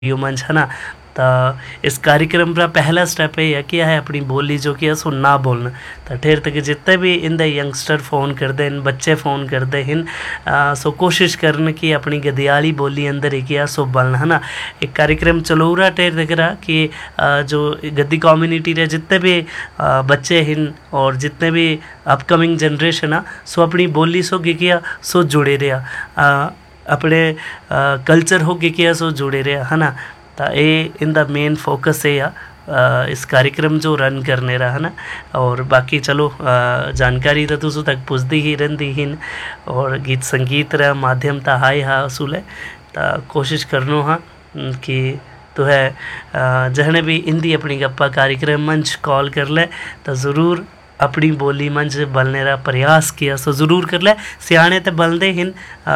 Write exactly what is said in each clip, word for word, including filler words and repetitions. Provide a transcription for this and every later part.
Radio मंच है ना। तो इस कार्यक्रम का पहला स्टेप ये है कि है अपनी बोली जो कि सो ना बोलना। तो ठेर तक जितने भी इंदे यंगस्टर फ़ोन करते हैं, बच्चे फ़ोन करते हैं, सो कोशिश करन कि अपनी गदियाली बोली अंदर ही किया सो बोलना है ना। एक कार्यक्रम चलो रहा ठेर तक रहा कि जो गद्दी कम्युनिटी रे जितने भी बच्चे हैं और जितने भी अपकमिंग जनरेशन है सो अपनी बोली सो की किया सो जुड़े रहा, अपने कल्चर हो किया सो जुड़े रहा है ना। तो ये इनका मेन फोकस है या इस कार्यक्रम जो रन करने रहा है ना। और बाकी चलो जानकारी तो तुझ तक पुजदी ही रही ही, और गीत संगीत रा माध्यम तो हाई हा असूल है। तो कोशिश करनो हाँ कि तो है जहने भी इंदी अपनी गप्पा कार्यक्रम मंच कॉल कर ले तो ज़रूर अपनी बोली मंच बोलने का प्रयास किया सो ज़रूर कर ले। सियाने तो बलते हैं,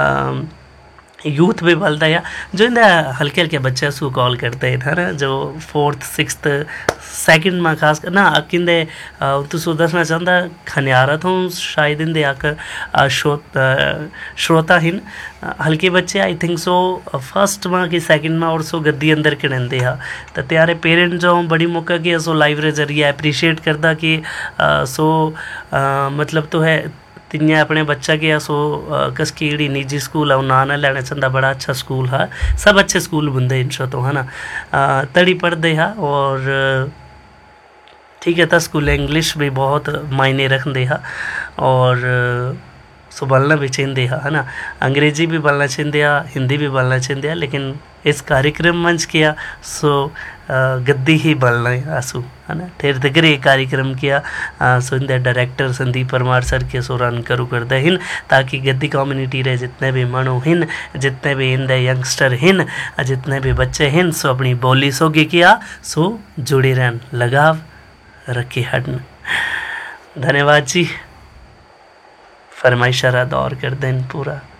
यूथ भी बलता है, जो इंदा हल्के हल्के बच्चे सू कॉल करते हैं ना, जो फोर्थ सिक्स्थ सेकंड में खास कर ना अकिंदे तो सो दसना चाहता खनियारा तो शायद इंदे आकर श्रोता हिन हल्के बच्चे आई थिंक सो फर्स्ट में कि सेकंड में और सो गद्दी अंदर के नंदे हा। तो त्यारे पेरेंट जो बड़ी मौका कि सो लाइव रे जरिए अप्रीशिएट करता कि सो मतलब तो है तियां अपने बच्चा के सो कस की जी निजी स्कूल है ना ना लेना चाहता, बड़ा अच्छा स्कूल है, सब अच्छे स्कूल बंदे इनशो तो है ना। तड़ी पढ़ते है और ठीक है, तो स्कूल इंग्लिश भी बहुत मायने रखते हैं और सो बोलना भी चाहिए है ना। अंग्रेजी भी बोलना चाहिए, हिंदी भी बोलना चाहिए, लेकिन इस कार्यक्रम मंच किया सो गद्दी ही बोलना है आंसू है ना। ठेर तक ये कार्यक्रम किया सो इंदे डायरेक्टर संदीप परमार सर के सो रन करू करते हैं, ताकि गद्दी कम्युनिटी रे जितने भी मनो हिन, जितने भी इंदे यंगस्टर हिन, जितने भी बच्चे हिन सो अपनी बोली सो की किया सो जुड़े रहन, लगाव रखे हटन। धन्यवाद जी। फरमाइशा दौर कर दें पूरा।